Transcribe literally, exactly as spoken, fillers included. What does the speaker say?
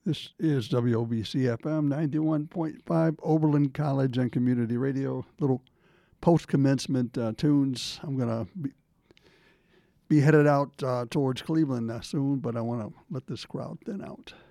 This is W O B C F M ninety-one point five, Oberlin College and Community Radio. Little post-commencement uh, tunes. I'm going to be, be headed out uh, towards Cleveland uh, soon, but I want to let this crowd thin out.